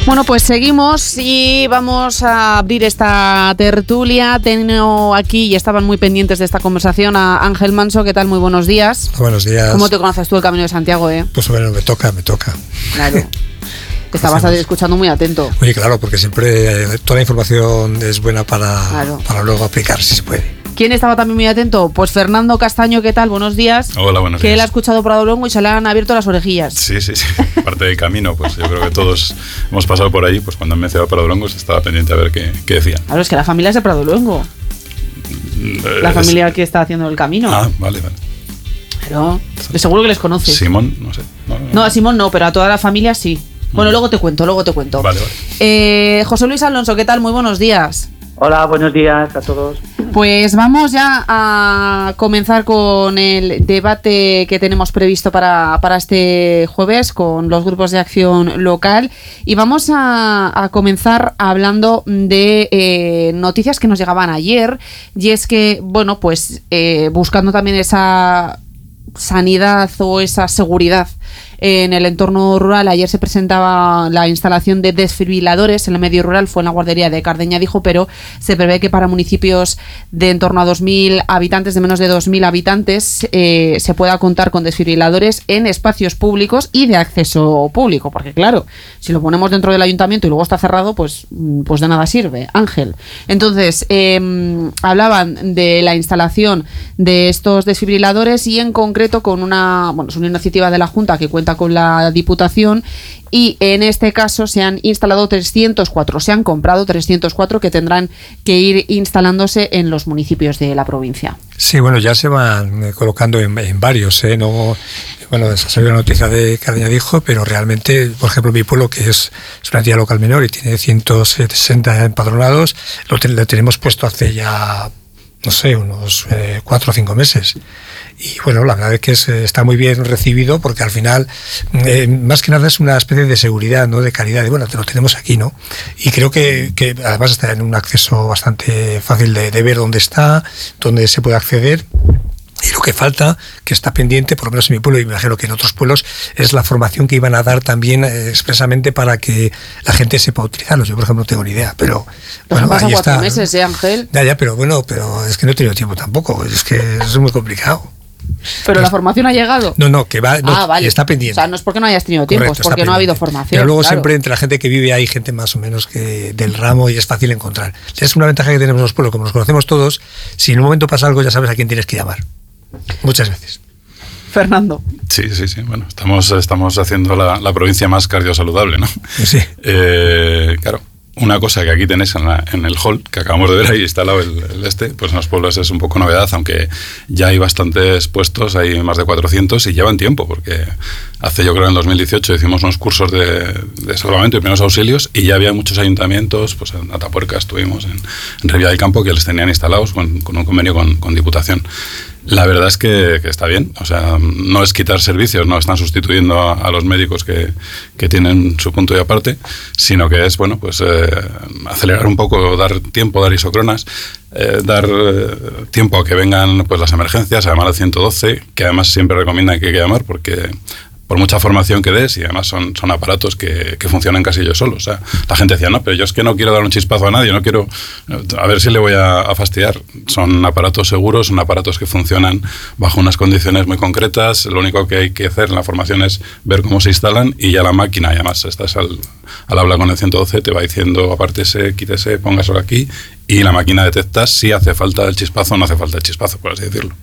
Bueno, pues seguimos y vamos a abrir esta tertulia. Tengo aquí, y estaban muy pendientes de esta conversación, a Ángel Manso. ¿Qué tal? Muy buenos días. Buenos días. ¿Cómo te conoces tú el Camino de Santiago, Pues bueno, me toca. Claro. Estabas escuchando muy atento. Oye, claro, porque siempre toda la información es buena para luego aplicar, si se puede. ¿Quién estaba también muy atento? Pues Fernando Castaño, ¿qué tal? Buenos días. Hola, buenos días. Que él ha escuchado Pradoluengo y se le han abierto las orejillas. Sí. Parte del camino, pues yo creo que todos hemos pasado por ahí, pues cuando han mencionado Pradoluengo se estaba pendiente a ver qué decían. Claro, es que la familia es de Pradoluengo. La familia que está haciendo el camino. Ah, vale. Pero seguro que les conoces. Simón, no sé. No, a Simón no, pero a toda la familia sí. Bueno, luego te cuento. Vale. José Luis Alonso, ¿qué tal? Muy buenos días. Hola, buenos días a todos. Pues vamos ya a comenzar con el debate que tenemos previsto para este jueves con los grupos de acción local y vamos a comenzar hablando de noticias que nos llegaban ayer, y es que, bueno, pues buscando también esa sanidad o esa seguridad en el entorno rural, ayer se presentaba la instalación de desfibriladores en el medio rural, fue en la guardería de Cardeña, pero se prevé que para municipios de en torno a 2.000 habitantes, de menos de 2.000 habitantes, se pueda contar con desfibriladores en espacios públicos y de acceso público, porque claro, si lo ponemos dentro del ayuntamiento y luego está cerrado, pues de nada sirve. Ángel, entonces hablaban de la instalación de estos desfibriladores y en concreto con es una iniciativa de la Junta que cuenta con la Diputación, y en este caso se han instalado 304, se han comprado 304 que tendrán que ir instalándose en los municipios de la provincia. Sí, bueno, ya se van colocando en varios, ¿no? Bueno, esa salió la noticia de Cardeña pero realmente, por ejemplo, mi pueblo, que es una entidad local menor y tiene 160 empadronados, lo tenemos puesto hace ya, no sé, unos 4 o 5 meses. Y bueno, la verdad es que está muy bien recibido porque al final, más que nada es una especie de seguridad, ¿no? De calidad, bueno, te lo tenemos aquí, ¿no? Y creo que además está en un acceso bastante fácil de ver dónde está, dónde se puede acceder. Y lo que falta, que está pendiente, por lo menos en mi pueblo y me imagino que en otros pueblos, es la formación que iban a dar también expresamente para que la gente sepa utilizarlos. Yo, por ejemplo, no tengo ni idea, pero bueno, pasan ahí 4 está. meses, Ángel. Ya, pero es que no he tenido tiempo tampoco, es que es muy complicado. ¿Pero la formación ha llegado? No, que va, vale. Está pendiente. O sea, no es porque no hayas tenido tiempo, Correcto, es porque no ha habido formación. Pero luego claro. siempre entre la gente que vive hay gente más o menos que del ramo y es fácil encontrar. Es una ventaja que tenemos los pueblos, como nos conocemos todos, si en un momento pasa algo ya sabes a quién tienes que llamar. Muchas veces. Fernando. Sí. Bueno, estamos haciendo la provincia más cardiosaludable, ¿no? Sí. Claro. Una cosa que aquí tenéis en el hall, que acabamos de ver ahí instalado pues en los pueblos es un poco novedad, aunque ya hay bastantes puestos, hay más de 400 y llevan tiempo, porque yo creo en 2018 hicimos unos cursos de salvamento y primeros auxilios y ya había muchos ayuntamientos, pues en Atapuerca estuvimos, en Revilla del Campo, que les tenían instalados con un convenio con Diputación. La verdad es que está bien, o sea, no es quitar servicios, no están sustituyendo a los médicos que tienen su punto y aparte, sino que es, bueno, pues acelerar un poco, dar tiempo, dar isocronas, dar tiempo a que vengan pues las emergencias, a llamar al 112, que además siempre recomiendan que hay que llamar porque por mucha formación que des, y además son aparatos que funcionan casi ellos solos. O sea, la gente decía, no, pero yo es que no quiero dar un chispazo a nadie, no quiero, a ver si le voy a fastidiar. Son aparatos seguros, son aparatos que funcionan bajo unas condiciones muy concretas. Lo único que hay que hacer en la formación es ver cómo se instalan y ya la máquina, y además estás al habla con el 112, te va diciendo, apártese, quítese, póngaselo aquí, y la máquina detecta si hace falta el chispazo o no hace falta el chispazo, por así decirlo.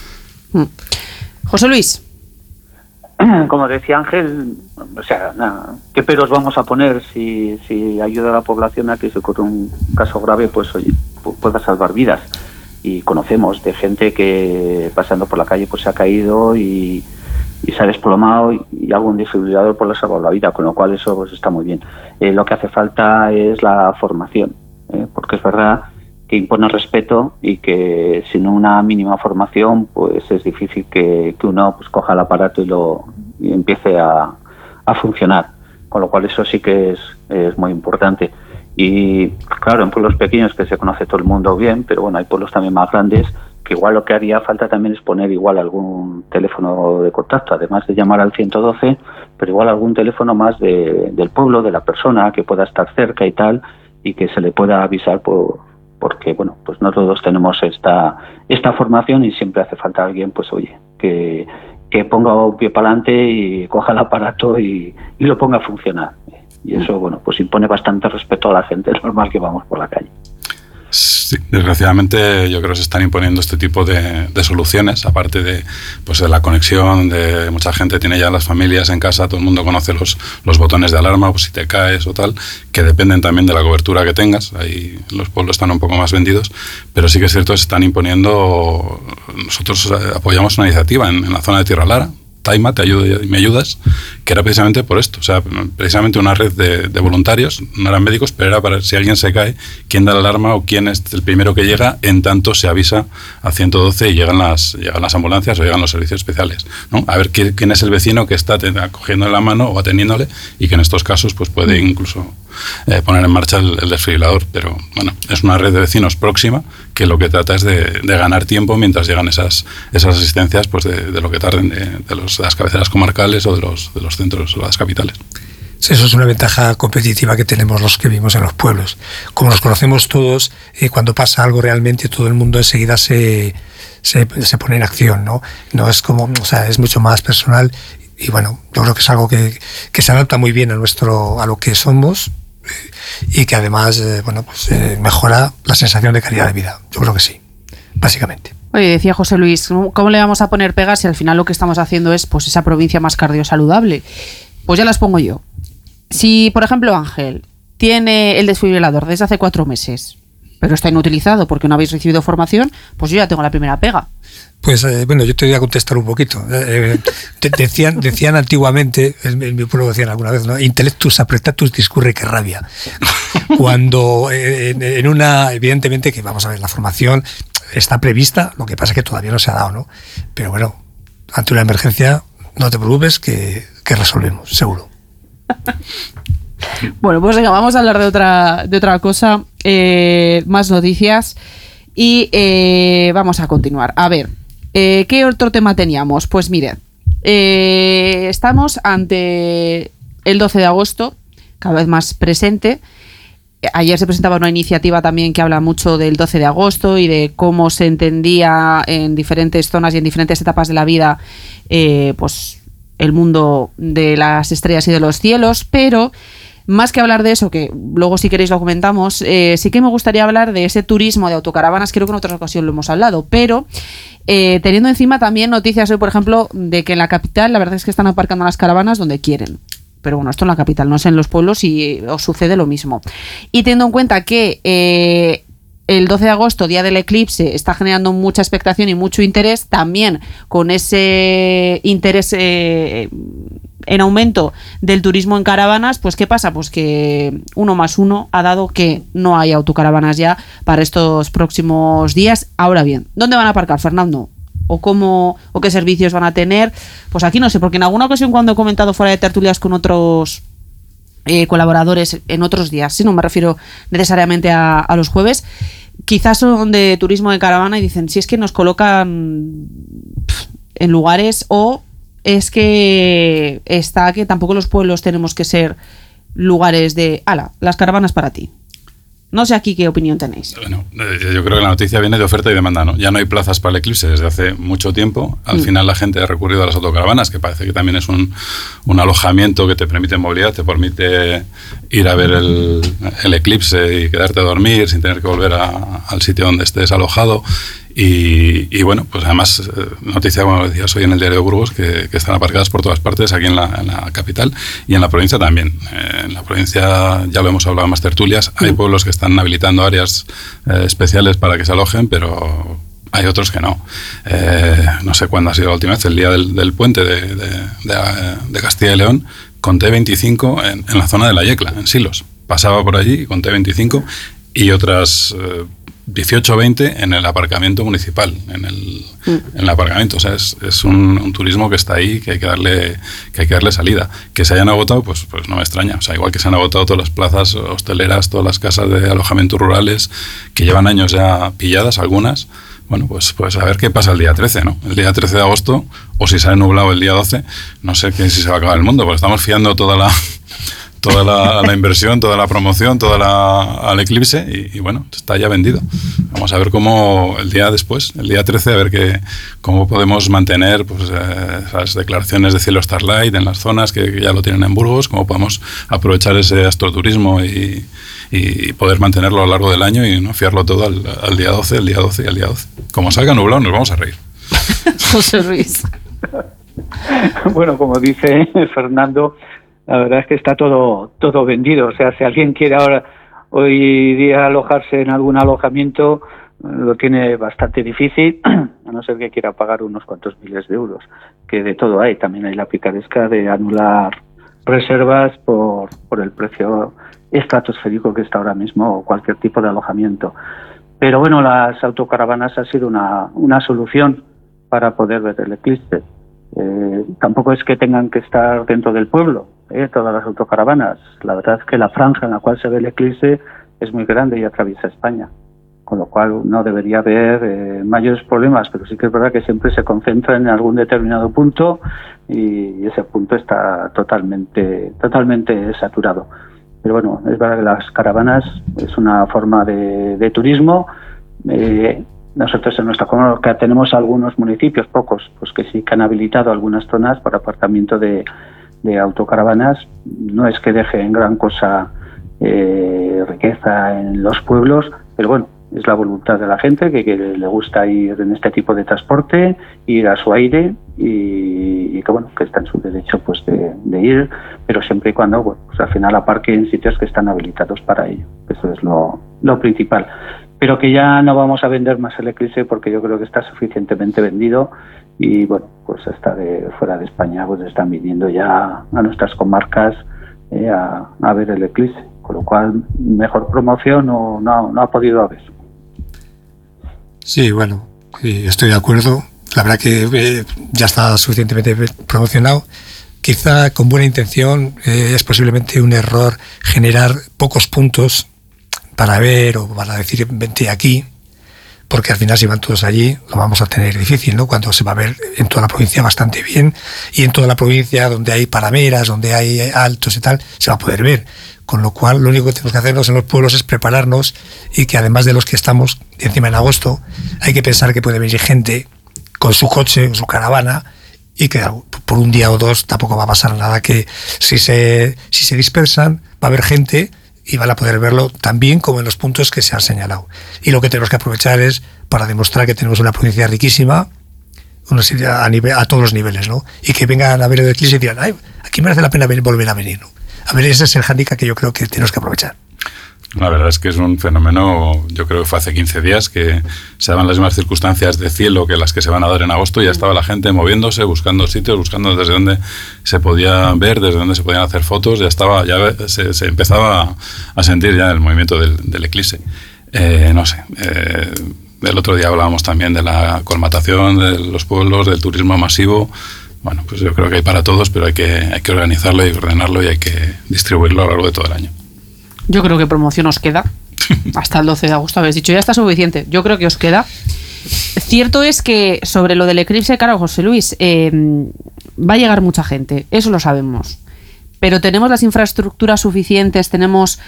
José Luis. Como decía Ángel, o sea, ¿qué peros vamos a poner si ayuda a la población a que si ocurre un caso grave, pues oye, pueda salvar vidas? Y conocemos de gente que pasando por la calle pues se ha caído y se ha desplomado y algún desfibrilador pues le ha salvado la vida, con lo cual eso pues está muy bien. Lo que hace falta es la formación, porque es verdad que impone respeto y que sin una mínima formación pues es difícil que uno pues coja el aparato y empiece a funcionar, con lo cual eso sí que es muy importante. Y claro, en pueblos pequeños que se conoce todo el mundo bien, pero bueno, hay pueblos también más grandes que igual lo que haría falta también es poner igual algún teléfono de contacto, además de llamar al 112, pero igual algún teléfono más del pueblo, de la persona que pueda estar cerca y tal, y que se le pueda avisar porque bueno, pues no todos tenemos esta formación y siempre hace falta alguien, pues oye, que ponga un pie para adelante y coja el aparato y lo ponga a funcionar. Y eso, bueno, pues impone bastante respeto a la gente, es normal que vamos por la calle. Sí, desgraciadamente yo creo que se están imponiendo este tipo de soluciones, aparte de la conexión, de mucha gente tiene ya las familias en casa, todo el mundo conoce los botones de alarma, pues si te caes o tal, que dependen también de la cobertura que tengas. Ahí los pueblos están un poco más vendidos, pero sí que es cierto que se están imponiendo. Nosotros apoyamos una iniciativa en la zona de Tierra Lara, Taima, me ayudas, que era precisamente por esto, o sea, precisamente una red de voluntarios, no eran médicos, pero era para si alguien se cae, quién da la alarma o quién es el primero que llega, en tanto se avisa a 112 y llegan las ambulancias o llegan los servicios especiales, ¿no? A ver quién es el vecino que está cogiendo la mano o atendiéndole y que en estos casos pues puede incluso poner en marcha el desfibrilador. Pero bueno, es una red de vecinos próxima que lo que trata es de ganar tiempo mientras llegan esas asistencias, pues de lo que tarden de las cabeceras comarcales o de los centros o las capitales. Sí, eso es una ventaja competitiva que tenemos los que vivimos en los pueblos. Como nos conocemos todos, cuando pasa algo realmente todo el mundo enseguida se pone en acción, ¿no? No es como, o sea, es mucho más personal y bueno, yo creo que es algo que se adapta muy bien a lo que somos y que además mejora la sensación de calidad de vida. Yo creo que sí, básicamente. Oye, decía José Luis, ¿cómo le vamos a poner pegas si al final lo que estamos haciendo es pues esa provincia más cardiosaludable? Pues ya las pongo yo. Si, por ejemplo, Ángel tiene el desfibrilador desde hace 4 meses, pero está inutilizado porque no habéis recibido formación, pues yo ya tengo la primera pega. Pues yo te voy a contestar un poquito. Decían antiguamente, en mi pueblo decían alguna vez, ¿no? Intellectus apretatus discurre que rabia. Cuando evidentemente que vamos a ver, la formación está prevista, lo que pasa es que todavía no se ha dado, ¿no? Pero bueno, ante una emergencia, no te preocupes que resolvemos, seguro. Bueno, pues venga, vamos a hablar de otra cosa, más noticias y vamos a continuar. A ver, ¿qué otro tema teníamos? Pues miren, estamos ante el 12 de agosto, cada vez más presente. Ayer se presentaba una iniciativa también que habla mucho del 12 de agosto y de cómo se entendía en diferentes zonas y en diferentes etapas de la vida, pues el mundo de las estrellas y de los cielos, pero más que hablar de eso, que luego si queréis lo comentamos, sí que me gustaría hablar de ese turismo de autocaravanas. Creo que en otras ocasiones lo hemos hablado, pero teniendo encima también noticias hoy, por ejemplo, de que en la capital la verdad es que están aparcando las caravanas donde quieren. Pero bueno, esto en la capital, no sé en los pueblos si os sucede lo mismo. Y teniendo en cuenta que el 12 de agosto, día del eclipse, está generando mucha expectación y mucho interés, también con ese interés en aumento del turismo en caravanas, pues ¿qué pasa? Pues que 1 más 1 ha dado que no hay autocaravanas ya para estos próximos días. Ahora bien, ¿dónde van a aparcar, Fernando? ¿O qué servicios van a tener? Pues aquí no sé, porque en alguna ocasión cuando he comentado fuera de tertulias con otros colaboradores en otros días, si no me refiero necesariamente a los jueves, quizás son de turismo de caravana y dicen, si es que nos colocan en lugares, o es que está que tampoco los pueblos tenemos que ser lugares de, ala, las caravanas para ti. No sé aquí qué opinión tenéis. Bueno, yo creo que la noticia viene de oferta y demanda, ¿no? Ya no hay plazas para el eclipse desde hace mucho tiempo. Al final la gente ha recurrido a las autocaravanas, que parece que también es un alojamiento que te permite movilidad, te permite ir a ver el eclipse y quedarte a dormir sin tener que volver al sitio donde estés alojado. Y bueno, pues además, noticia, como decías hoy en el diario de Burgos, que están aparcadas por todas partes, aquí en la capital y en la provincia también. En la provincia, ya lo hemos hablado en más tertulias, hay pueblos que están habilitando áreas especiales para que se alojen, pero hay otros que no. No sé cuándo ha sido la última vez, el día del puente de Castilla y León, conté 25 en la zona de la Yecla, en Silos. Pasaba por allí y conté 25 y otras 18 o 20 en el aparcamiento municipal, en el aparcamiento. O sea, es un turismo que está ahí, que hay que darle salida. Que se hayan agotado, pues no me extraña. O sea, igual que se han agotado todas las plazas hosteleras, todas las casas de alojamientos rurales, que llevan años ya pilladas algunas, bueno, pues a ver qué pasa el día 13, ¿no? El día 13 de agosto, o si se ha nublado el día 12, no sé si se va a acabar el mundo, porque estamos fiando toda la inversión, toda la promoción, al eclipse y bueno, está ya vendido. Vamos a ver cómo el día después, el día 13, a ver cómo podemos mantener pues, esas declaraciones de cielo Starlight en las zonas que ya lo tienen en Burgos, cómo podemos aprovechar ese astroturismo y poder mantenerlo a lo largo del año y no fiarlo todo al día 12, el día 12 y al día 12. Como salga nublado nos vamos a reír. José Luis. Bueno, como dice Fernando, la verdad es que está todo vendido. O sea, si alguien quiere ahora hoy día alojarse en algún alojamiento, lo tiene bastante difícil, a no ser que quiera pagar unos cuantos miles de euros, que de todo hay. También hay la picaresca de anular reservas por el precio estratosférico que está ahora mismo o cualquier tipo de alojamiento. Pero bueno, las autocaravanas ha sido una solución para poder ver el eclipse. Tampoco es que tengan que estar dentro del pueblo, todas las autocaravanas. La verdad es que la franja en la cual se ve el eclipse es muy grande y atraviesa España, con lo cual no debería haber mayores problemas, pero sí que es verdad que siempre se concentra en algún determinado punto y ese punto está totalmente saturado. Pero bueno, es verdad que las caravanas es una forma de turismo. Nosotros en nuestra comarca tenemos algunos municipios, pocos, pues que sí que han habilitado algunas zonas para aparcamiento de autocaravanas. No es que dejen gran cosa riqueza en los pueblos, pero bueno, es la voluntad de la gente que le gusta ir en este tipo de transporte, ir a su aire y que bueno, que está en su derecho pues de ir, pero siempre y cuando bueno, pues al final aparque en sitios que están habilitados para ello. Eso es lo principal. Pero que ya no vamos a vender más el eclipse porque yo creo que está suficientemente vendido y bueno, pues hasta fuera de España pues están viniendo ya a nuestras comarcas a ver el eclipse, con lo cual mejor promoción no ha podido haber. Sí, bueno, estoy de acuerdo. La verdad que ya está suficientemente promocionado. Quizá con buena intención es posiblemente un error generar pocos puntos para ver o para decir vente aquí, porque al final si van todos allí lo vamos a tener difícil, ¿no? Cuando se va a ver en toda la provincia bastante bien y en toda la provincia donde hay parameras, donde hay altos y tal, se va a poder ver. Con lo cual lo único que tenemos que hacernos en los pueblos es prepararnos y que además de los que estamos encima en agosto, hay que pensar que puede venir gente con su coche, con su caravana y que por un día o dos tampoco va a pasar nada, que si se dispersan va a haber gente y van a poder verlo tan bien como en los puntos que se han señalado. Y lo que tenemos que aprovechar es para demostrar que tenemos una provincia riquísima a todos los niveles, ¿no? Y que vengan a ver el eclipse y digan, ay, aquí merece la pena volver a venir, ¿no? A ver, ese es el hándicap que yo creo que tenemos que aprovechar. La verdad es que es un fenómeno, yo creo que fue hace 15 días que se daban las mismas circunstancias de cielo que las que se van a dar en agosto y ya estaba la gente moviéndose, buscando sitios, buscando desde dónde se podía ver, desde dónde se podían hacer fotos, ya se empezaba a sentir ya el movimiento del eclipse. No sé, el otro día hablábamos también de la colmatación de los pueblos, del turismo masivo. Bueno, pues yo creo que hay para todos, pero hay que organizarlo y ordenarlo y hay que distribuirlo a lo largo de todo el año. Yo creo que promoción os queda. Hasta el 12 de agosto habéis dicho, ya está suficiente. Yo creo que os queda. Cierto es que sobre lo del eclipse, claro, José Luis, va a llegar mucha gente, eso lo sabemos. Pero tenemos las infraestructuras suficientes, tenemos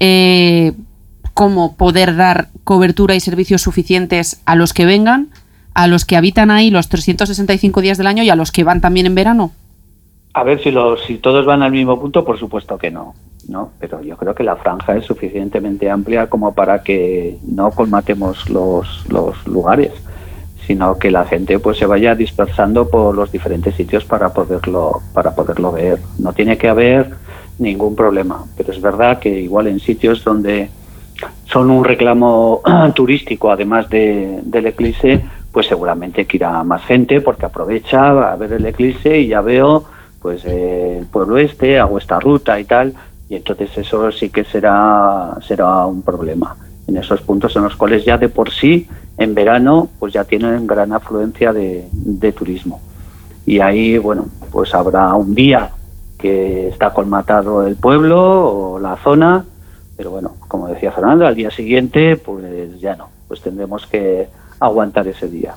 cómo poder dar cobertura y servicios suficientes a los que vengan, a los que habitan ahí los 365 días del año y a los que van también en verano. A ver, si todos van al mismo punto, por supuesto que no, pero yo creo que la franja es suficientemente amplia como para que no colmatemos los lugares, sino que la gente pues se vaya dispersando por los diferentes sitios para poderlo ver. No tiene que haber ningún problema, pero es verdad que igual en sitios donde son un reclamo turístico, además del eclipse, pues seguramente que irá más gente porque aprovecha a ver el eclipse y ya veo pues el pueblo hago esta ruta y tal, y entonces eso sí que será un problema en esos puntos en los cuales ya de por sí en verano pues ya tienen gran afluencia de turismo, y ahí bueno pues habrá un día que está colmatado el pueblo o la zona, pero bueno, como decía Fernando, al día siguiente pues ya no, pues tendremos que aguantar ese día.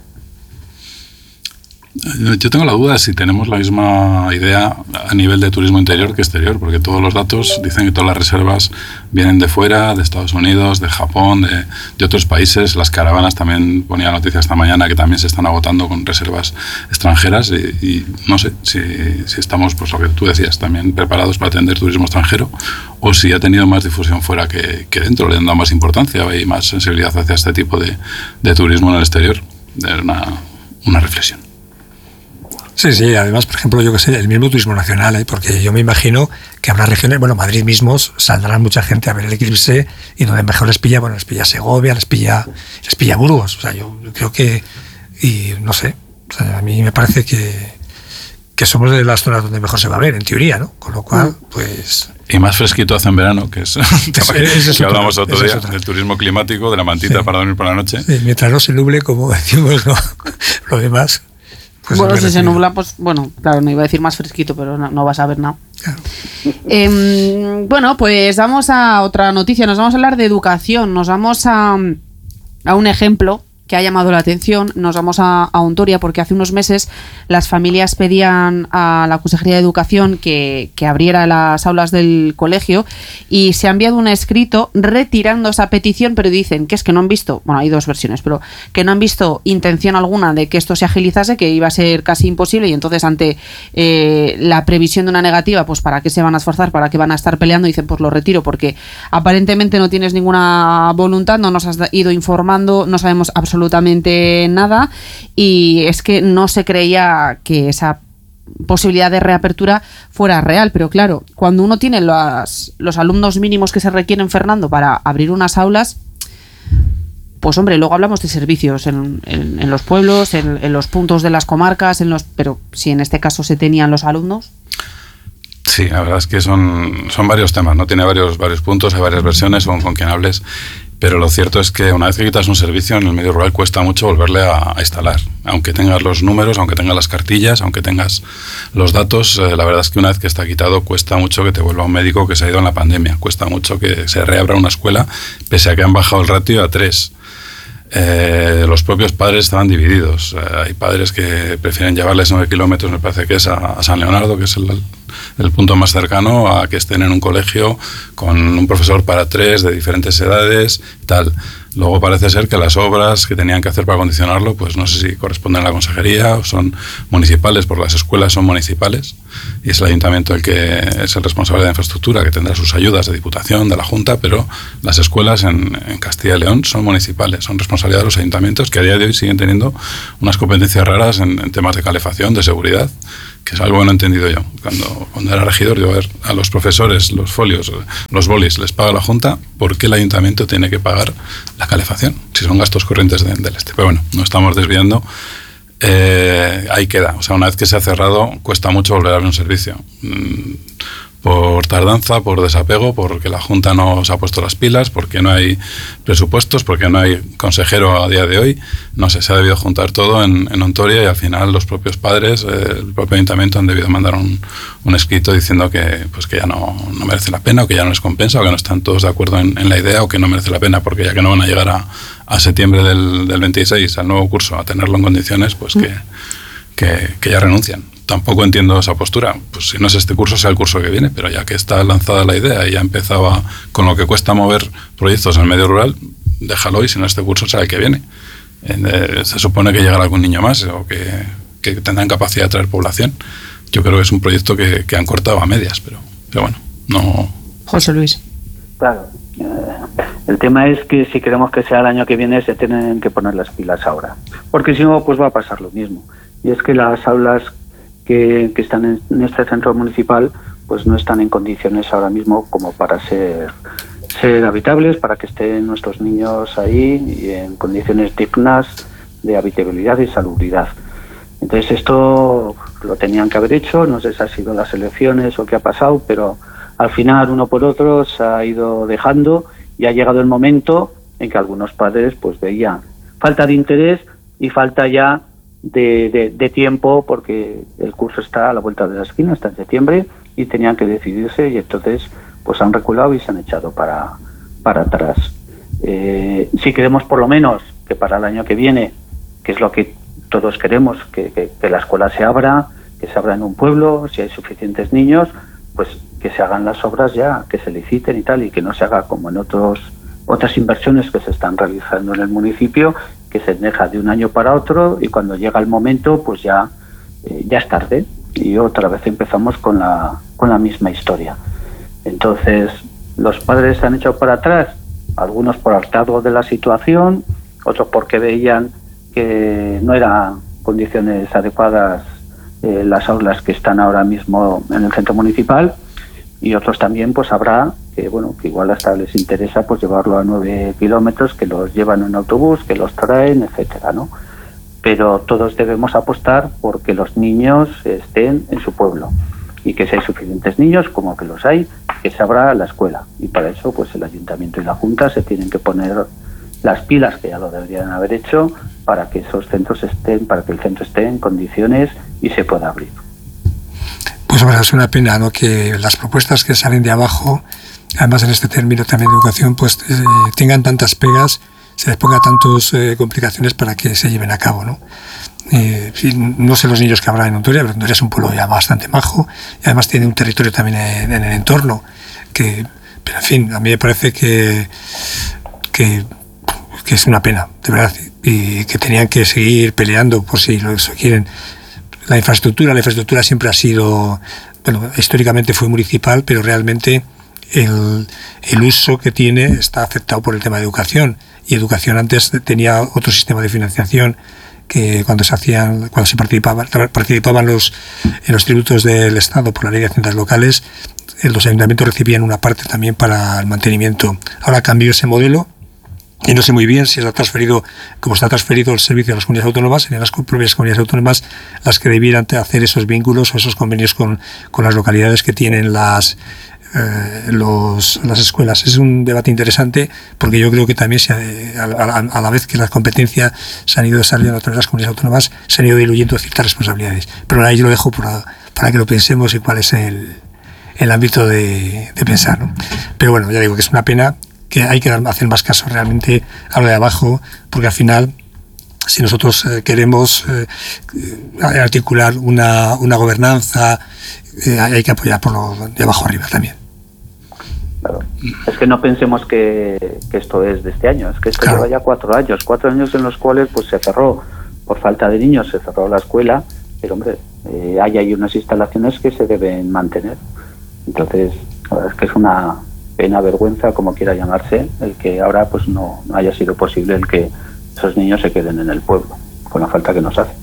Yo tengo la duda de si tenemos la misma idea a nivel de turismo interior que exterior, porque todos los datos dicen que todas las reservas vienen de fuera, de Estados Unidos, de Japón, de otros países. Las caravanas, también ponía noticia esta mañana que también se están agotando con reservas extranjeras y no sé si estamos, pues lo que tú decías, también preparados para atender turismo extranjero o si ha tenido más difusión fuera que dentro, le han dado más importancia y más sensibilidad hacia este tipo de turismo en el exterior. Es una reflexión. Sí, además, por ejemplo, yo que sé, el mismo turismo nacional, porque yo me imagino que habrá regiones, Madrid mismo saldrá mucha gente a ver el eclipse y donde mejor les pilla, les pilla Segovia, les pilla Burgos, o sea, yo creo que, y no sé, o sea, a mí me parece que somos de las zonas donde mejor se va a ver, en teoría, ¿no? Con lo cual, pues... Y más fresquito hace en verano, que es que hablamos otro día, del turismo climático, de la mantita para dormir por la noche. Sí, mientras no se nuble, como decimos, ¿no? Lo demás... Pues bueno, si se nubla, pues bueno, claro, no iba a decir más fresquito, pero no vas a ver nada. Claro. Bueno, pues vamos a otra noticia, nos vamos a hablar de educación, nos vamos a un ejemplo que ha llamado la atención. Nos vamos a Ontoria porque hace unos meses las familias pedían a la Consejería de Educación que abriera las aulas del colegio y se ha enviado un escrito retirando esa petición, pero dicen que es que no han visto, bueno, hay dos versiones, pero que no han visto intención alguna de que esto se agilizase, que iba a ser casi imposible y entonces ante la previsión de una negativa, pues ¿para qué se van a esforzar? ¿Para qué van a estar peleando? Dicen, pues lo retiro porque aparentemente no tienes ninguna voluntad, no nos has ido informando, no sabemos absolutamente nada y es que no se creía que esa posibilidad de reapertura fuera real, pero claro, cuando uno tiene los alumnos mínimos que se requieren, Fernando, para abrir unas aulas, pues hombre, luego hablamos de servicios en los pueblos, en los puntos de las comarcas, pero si en este caso se tenían los alumnos. Sí, la verdad es que son varios temas, ¿no? Tiene varios puntos, hay varias versiones según con quien hables. Pero lo cierto es que una vez que quitas un servicio en el medio rural cuesta mucho volverle a instalar. Aunque tengas los números, aunque tengas las cartillas, aunque tengas los datos, la verdad es que una vez que está quitado cuesta mucho que te vuelva un médico que se ha ido en la pandemia. Cuesta mucho que se reabra una escuela pese a que han bajado el ratio a 3. Los propios padres estaban divididos. Hay padres que prefieren llevarles 9 kilómetros, me parece que es a San Leonardo, que es el punto más cercano, a que estén en un colegio con un profesor para 3 de diferentes edades, tal. Luego parece ser que las obras que tenían que hacer para acondicionarlo, pues no sé si corresponden a la consejería o son municipales, porque las escuelas son municipales y es el ayuntamiento el que es el responsable de la infraestructura, que tendrá sus ayudas de Diputación, de la Junta, pero las escuelas en Castilla y León son municipales, son responsabilidad de los ayuntamientos, que a día de hoy siguen teniendo unas competencias raras en temas de calefacción, de seguridad, que es algo que no he entendido yo. Cuando era regidor, digo, a ver, a los profesores, los folios, los bolis, les paga la Junta, ¿por qué el ayuntamiento tiene que pagar la calefacción? Si son gastos corrientes del este. Pero bueno, no estamos desviando. Ahí queda. O sea, una vez que se ha cerrado, cuesta mucho volver a abrir un servicio. Por tardanza, por desapego, porque la Junta no se ha puesto las pilas, porque no hay presupuestos, porque no hay consejero a día de hoy. No sé, se ha debido juntar todo en Ontoria y al final los propios padres, el propio ayuntamiento han debido mandar un escrito diciendo que ya no merece la pena o que ya no les compensa o que no están todos de acuerdo en la idea o que no merece la pena porque ya que no van a llegar a septiembre del 26 al nuevo curso a tenerlo en condiciones, pues que ya renuncian. Tampoco entiendo esa postura. Pues si no es este curso, sea el curso que viene, pero ya que está lanzada la idea y ya empezaba con lo que cuesta mover proyectos en el medio rural, déjalo y si no este curso, será el que viene. Se supone que llegará algún niño más o que tendrán capacidad de atraer población. Yo creo que es un proyecto que han cortado a medias, pero bueno, no... José Luis. Claro. El tema es que si queremos que sea el año que viene, se tienen que poner las pilas ahora. Porque si no, pues va a pasar lo mismo. Y es que las aulas que están en este centro municipal pues no están en condiciones ahora mismo como para ser habitables, para que estén nuestros niños ahí y en condiciones dignas de habitabilidad y salubridad. Entonces esto lo tenían que haber hecho, no sé si ha sido las elecciones o qué ha pasado, pero al final uno por otro se ha ido dejando y ha llegado el momento en que algunos padres pues veían falta de interés y falta ya de tiempo porque el curso está a la vuelta de la esquina, está en septiembre y tenían que decidirse y entonces pues han reculado y se han echado para atrás. Si queremos por lo menos que para el año que viene, que es lo que todos queremos, que la escuela se abra en un pueblo, si hay suficientes niños, pues que se hagan las obras ya, que se liciten y tal, y que no se haga como en otras inversiones que se están realizando en el municipio, que se deja de un año para otro y cuando llega el momento pues ya es tarde y otra vez empezamos con la misma historia. Entonces los padres se han echado para atrás, algunos por hartazgo de la situación, otros porque veían que no eran condiciones adecuadas las aulas que están ahora mismo en el centro municipal, y otros también pues habrá que igual hasta les interesa pues llevarlo a 9 kilómetros, que los llevan en autobús, que los traen, etcétera, ¿no? Pero todos debemos apostar porque los niños estén en su pueblo y que si hay suficientes niños, como que los hay, que se abra la escuela, y para eso pues el ayuntamiento y la junta se tienen que poner las pilas, que ya lo deberían haber hecho, para que esos centros para que el centro esté en condiciones y se pueda abrir. Pues bueno, es una pena, ¿no?, que las propuestas que salen de abajo, además en este término también de educación, pues tengan tantas pegas, se les ponga tantas complicaciones para que se lleven a cabo, ¿no? No sé los niños que habrá en Honduras, pero Honduras es un pueblo ya bastante majo y además tiene un territorio también en el entorno pero en fin, a mí me parece que es una pena, de verdad, y que tenían que seguir peleando por si lo quieren. La infraestructura siempre ha sido, históricamente fue municipal, pero realmente el uso que tiene está afectado por el tema de educación, y educación antes tenía otro sistema de financiación, que cuando se participaban en los tributos del Estado por la ley de haciendas locales, los ayuntamientos recibían una parte también para el mantenimiento. Ahora cambió ese modelo y no sé muy bien si como está transferido el servicio a las comunidades autónomas, serían las propias comunidades autónomas las que debieran hacer esos vínculos o esos convenios con las localidades que tienen las escuelas. Es un debate interesante porque yo creo que también a la vez que las competencias se han ido desarrollando a través de las comunidades autónomas, se han ido diluyendo ciertas responsabilidades. Pero ahí yo lo dejo para que lo pensemos y cuál es el ámbito de pensar, ¿no? Pero bueno, ya digo que es una pena, que hay que hacer más caso realmente a lo de abajo, porque al final, si nosotros queremos articular una gobernanza, hay que apoyar por lo de abajo arriba también. Claro. Es que no pensemos que esto es de este año, es que esto lleva ya 4 años en los cuales pues se cerró, por falta de niños se cerró la escuela, pero hombre, hay unas instalaciones que se deben mantener. Entonces, la verdad es que es una pena, vergüenza, como quiera llamarse, el que ahora pues no haya sido posible el que esos niños se queden en el pueblo, con la falta que nos hace.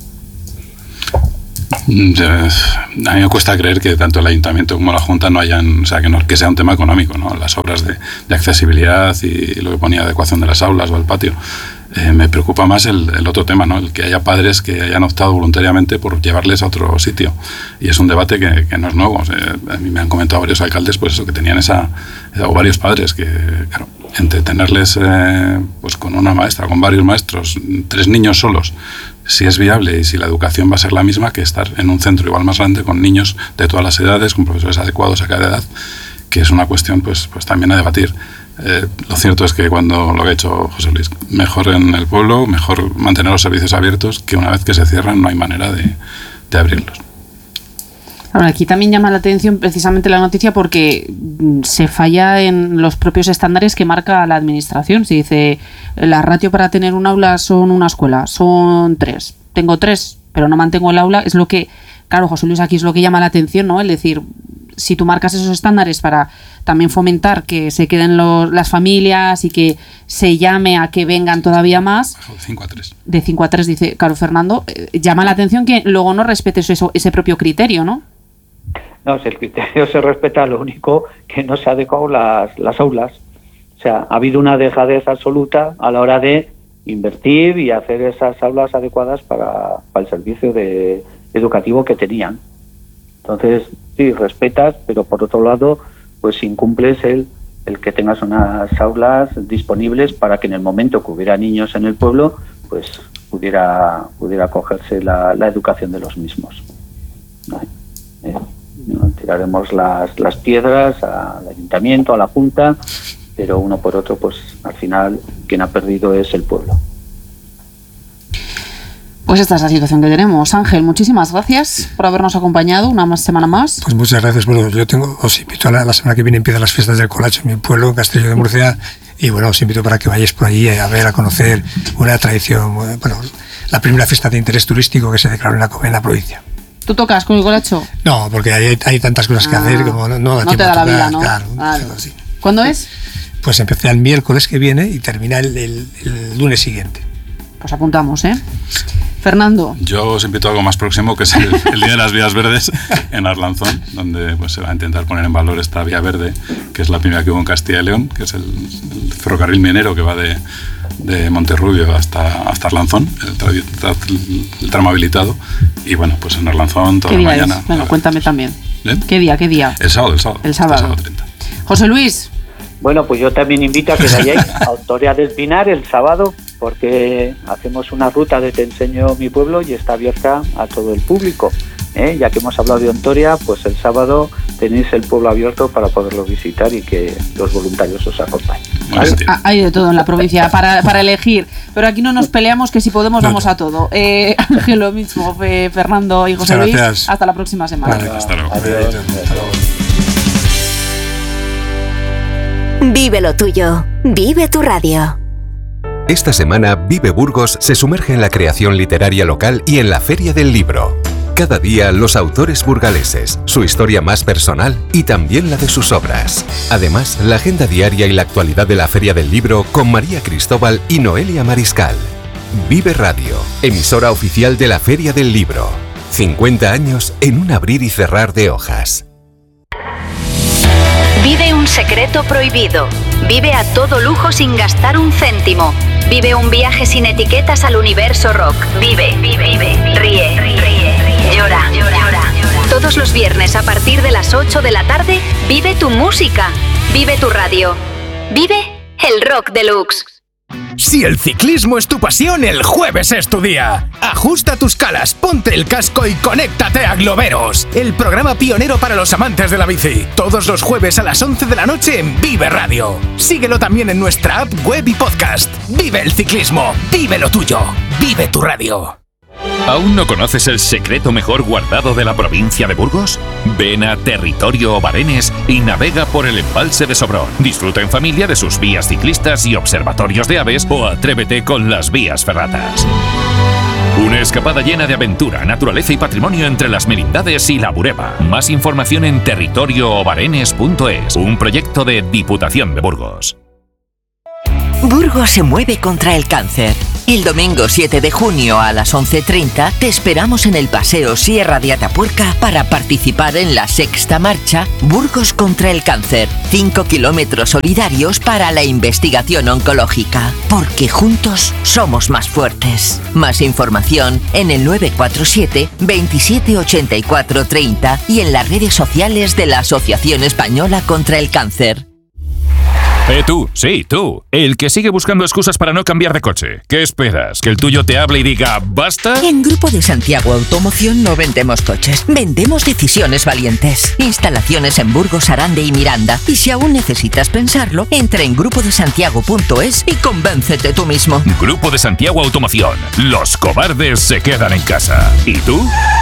A mí me cuesta creer que tanto el ayuntamiento como la junta no hayan, que sea un tema económico, ¿no? Las obras de accesibilidad y lo que ponía adecuación de las aulas o el patio. Me preocupa más el otro tema, ¿no? El que haya padres que hayan optado voluntariamente por llevarles a otro sitio. Y es un debate que no es nuevo. A mí me han comentado varios alcaldes pues eso, que tenían o varios padres que, claro, entre tenerles pues con una maestra, con varios maestros, 3 niños solos, si es viable y si la educación va a ser la misma que estar en un centro igual más grande con niños de todas las edades, con profesores adecuados a cada edad, que es una cuestión pues también a debatir. Lo cierto es que cuando lo que ha hecho José Luis, mejor en el pueblo, mejor mantener los servicios abiertos, que una vez que se cierran no hay manera de abrirlos. Ahora, aquí también llama la atención precisamente la noticia porque se falla en los propios estándares que marca la administración. Se dice, la ratio para tener un aula son una escuela, son 3. Tengo 3, pero no mantengo el aula. Es lo que, claro, José Luis, aquí es lo que llama la atención, ¿no? Es decir, si tú marcas esos estándares para también fomentar que se queden las familias y que se llame a que vengan todavía más. De 5 a 3. De 5 a 3, dice Caro Fernando. Llama la atención que luego no respetes ese propio criterio, ¿no? No, si el criterio se respeta, lo único que no se ha adecuado las aulas. O sea, ha habido una dejadez absoluta a la hora de invertir y hacer esas aulas adecuadas para el servicio educativo que tenían. Entonces, sí, respetas, pero por otro lado, pues incumples el que tengas unas aulas disponibles para que en el momento que hubiera niños en el pueblo, pues pudiera acogerse la educación de los mismos. Tiraremos las piedras al ayuntamiento, a la junta, pero uno por otro, pues al final quien ha perdido es el pueblo. Pues esta es la situación que tenemos. Ángel, muchísimas gracias por habernos acompañado una semana más. Pues muchas gracias. Bueno, os invito a la semana que viene empiezan las fiestas del colacho en mi pueblo, en Castelló de Murcia, y bueno, os invito para que vayáis por allí a ver, a conocer una tradición, bueno, la primera fiesta de interés turístico que se declaró en la provincia. ¿Tú tocas con el colacho? No, porque hay tantas cosas que hacer como no da tiempo te da a tocar, la vida, ¿no? Claro. Sí. ¿Cuándo es? Pues empieza el miércoles que viene y termina el lunes siguiente. Pues apuntamos, ¿eh? Fernando. Yo os invito a algo más próximo, que es el Día de las Vías Verdes en Arlanzón, donde pues se va a intentar poner en valor esta vía verde, que es la primera que hubo en Castilla y León, que es el ferrocarril minero que va de Monterrubio hasta Arlanzón, el tramo habilitado. Y bueno, pues en Arlanzón toda la mañana. Bueno, cuéntame también. ¿Eh? ¿Qué día? El sábado. El sábado 30. José Luis. Bueno, pues yo también invito a que vayáis a Autoria del Pinar el sábado, porque hacemos una ruta de Te enseño mi pueblo y está abierta a todo el público. Ya que hemos hablado de Ontoria, pues el sábado tenéis el pueblo abierto para poderlo visitar y que los voluntarios os acompañen. ¿Vale? Hay de todo en la provincia para elegir, pero aquí no nos peleamos, que si podemos vamos a todo. Ángel, lo mismo, Fernando y José Luis. Hasta la próxima semana. Vale, hasta luego. Adiós. Vive lo tuyo. Vive tu radio. Esta semana, Vive Burgos se sumerge en la creación literaria local y en la Feria del Libro. Cada día, los autores burgaleses, su historia más personal y también la de sus obras. Además, la agenda diaria y la actualidad de la Feria del Libro con María Cristóbal y Noelia Mariscal. Vive Radio, emisora oficial de la Feria del Libro. 50 años en un abrir y cerrar de hojas. Vive un secreto prohibido. Vive a todo lujo sin gastar un céntimo. Vive un viaje sin etiquetas al universo rock. Vive. Ríe. Llora. Todos los viernes a partir de las 8 de la tarde, vive tu música. Vive tu radio. Vive el rock deluxe. Si el ciclismo es tu pasión, el jueves es tu día. Ajusta tus calas, ponte el casco y conéctate a Globeros, el programa pionero para los amantes de la bici. Todos los jueves a las 11 de la noche en Vive Radio. Síguelo también en nuestra app, web y podcast. Vive el ciclismo, vive lo tuyo, vive tu radio. ¿Aún no conoces el secreto mejor guardado de la provincia de Burgos? Ven a Territorio Obarenes y navega por el embalse de Sobrón. Disfruta en familia de sus vías ciclistas y observatorios de aves o atrévete con las vías ferratas. Una escapada llena de aventura, naturaleza y patrimonio entre las Merindades y la Bureba. Más información en territorioobarenes.es, un proyecto de Diputación de Burgos. Burgos se mueve contra el cáncer. El domingo 7 de junio a las 11:30 te esperamos en el Paseo Sierra de Atapuerca para participar en la sexta marcha Burgos contra el cáncer. 5 kilómetros solidarios para la investigación oncológica. Porque juntos somos más fuertes. Más información en el 947 27 84 30 y en las redes sociales de la Asociación Española contra el Cáncer. Tú, sí, tú, el que sigue buscando excusas para no cambiar de coche. ¿Qué esperas? ¿Que el tuyo te hable y diga basta? En Grupo de Santiago Automoción no vendemos coches, vendemos decisiones valientes. Instalaciones en Burgos, Arande y Miranda. Y si aún necesitas pensarlo, entra en grupodesantiago.es y convéncete tú mismo. Grupo de Santiago Automoción. Los cobardes se quedan en casa. ¿Y tú?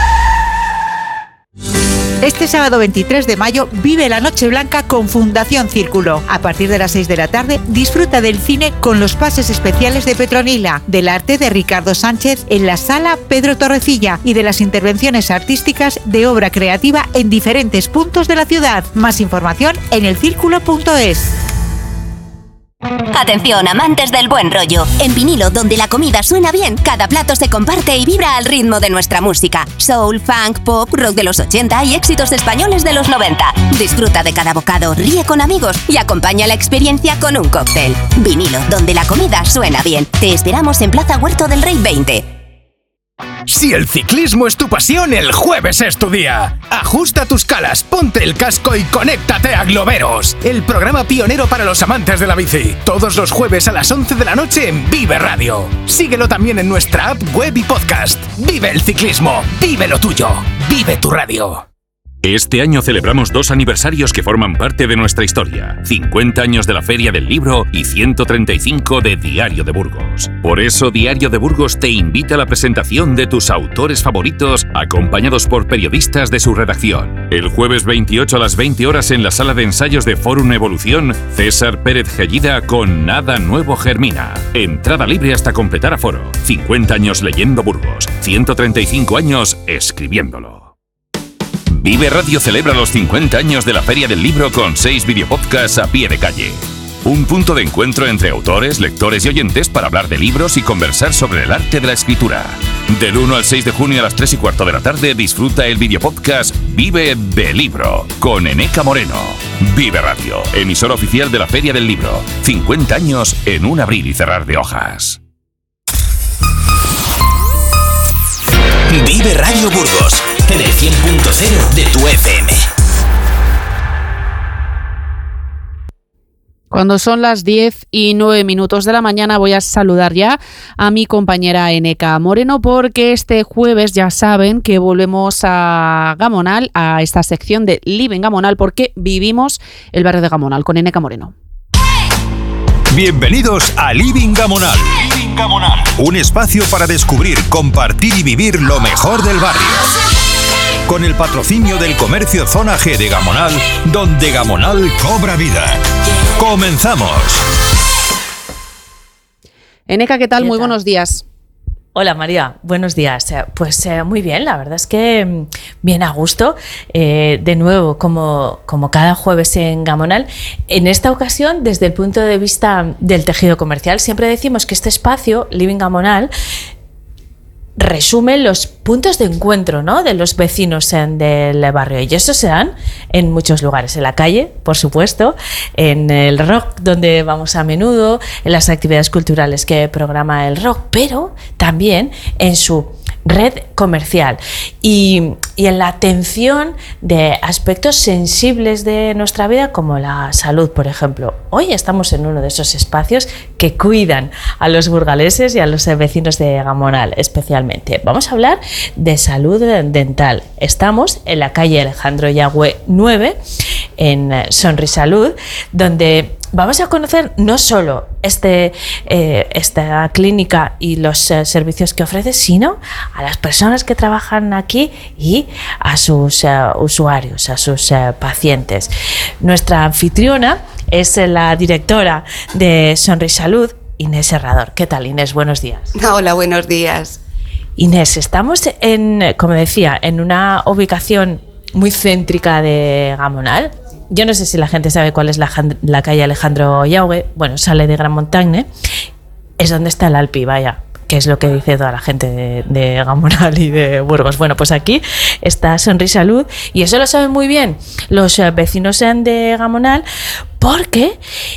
Este sábado 23 de mayo vive la Noche Blanca con Fundación Círculo. A partir de las 6 de la tarde disfruta del cine con los pases especiales de Petronila, del arte de Ricardo Sánchez en la Sala Pedro Torrecilla y de las intervenciones artísticas de obra creativa en diferentes puntos de la ciudad. Más información en elcírculo.es. Atención, amantes del buen rollo. En vinilo, donde la comida suena bien, cada plato se comparte y vibra al ritmo de nuestra música. Soul, funk, pop, rock de los 80 y éxitos españoles de los 90. Disfruta de cada bocado, ríe con amigos y acompaña la experiencia con un cóctel. Vinilo, donde la comida suena bien. Te esperamos en Plaza Huerto del Rey 20. Si el ciclismo es tu pasión, el jueves es tu día. Ajusta tus calas, ponte el casco y conéctate a Globeros, el programa pionero para los amantes de la bici. Todos los jueves a las 11 de la noche en Vive Radio. Síguelo también en nuestra app, web y podcast. Vive el ciclismo, vive lo tuyo, vive tu radio. Este año celebramos 2 aniversarios que forman parte de nuestra historia. 50 años de la Feria del Libro y 135 de Diario de Burgos. Por eso Diario de Burgos te invita a la presentación de tus autores favoritos, acompañados por periodistas de su redacción. El jueves 28 a las 20 horas en la sala de ensayos de Fórum Evolución, César Pérez Gellida con Nada Nuevo Germina. Entrada libre hasta completar aforo. 50 años leyendo Burgos. 135 años escribiéndolo. Vive Radio celebra los 50 años de la Feria del Libro con 6 videopodcasts a pie de calle. Un punto de encuentro entre autores, lectores y oyentes para hablar de libros y conversar sobre el arte de la escritura. Del 1 al 6 de junio a las 3:15 de la tarde disfruta el videopodcast Vive de Libro con Eneca Moreno. Vive Radio, emisora oficial de la Feria del Libro. 50 años en un abrir y cerrar de hojas. Vive Radio Burgos, en el 100.0 de tu FM. Cuando son las 10:09 de la mañana voy a saludar ya a mi compañera Eneca Moreno, porque este jueves ya saben que volvemos a Gamonal, a esta sección de Living Gamonal, porque vivimos el barrio de Gamonal con Eneca Moreno. Bienvenidos a Living Gamonal. Living Gamonal. Un espacio para descubrir, compartir y vivir lo mejor del barrio. Con el patrocinio del Comercio Zona G de Gamonal, donde Gamonal cobra vida. ¡Comenzamos! Eneca, ¿qué tal? Muy buenos días. Hola María, buenos días. Pues muy bien, la verdad es que bien a gusto. De nuevo, como cada jueves en Gamonal, en esta ocasión desde el punto de vista del tejido comercial. Siempre decimos que este espacio, Living Gamonal, resume los puntos de encuentro, ¿no?, de los vecinos del barrio, y eso se dan en muchos lugares, en la calle, por supuesto, en el rock, donde vamos a menudo, en las actividades culturales que programa el rock, pero también en su red comercial y en la atención de aspectos sensibles de nuestra vida, como la salud, por ejemplo. Hoy estamos en uno de esos espacios que cuidan a los burgaleses y a los vecinos de Gamonal especialmente. Vamos a hablar de salud dental. Estamos en la calle Alejandro Yagüe 9, en Sonrisalud, donde vamos a conocer no solo esta clínica y los servicios que ofrece, sino a las personas que trabajan aquí y a sus usuarios, a sus pacientes. Nuestra anfitriona es la directora de Sonrisalud, Inés Herrador. ¿Qué tal, Inés? Buenos días. Hola, buenos días. Inés, estamos como decía, en una ubicación muy céntrica de Gamonal. Yo no sé si la gente sabe cuál es la calle Alejandro Yagüe. Bueno, sale de Gran Montagne. Es donde está el Alpi, vaya, que es lo que dice toda la gente de Gamonal y de Burgos. Bueno, pues aquí está Sonrisalud, y eso lo saben muy bien los vecinos de Gamonal, porque